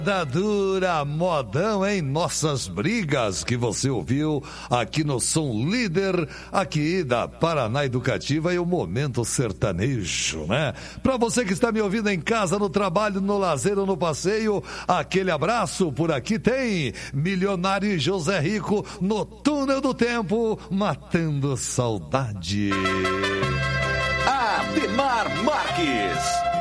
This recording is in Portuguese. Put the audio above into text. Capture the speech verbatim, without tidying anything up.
Da dura modão em Nossas Brigas, que você ouviu aqui no Som Líder, aqui da Paraná Educativa, e o Momento Sertanejo, né? Pra você que está me ouvindo em casa, no trabalho, no lazer ou no passeio, aquele abraço. Por aqui tem Milionário e José Rico no Túnel do Tempo, matando saudade. Ademar Marques.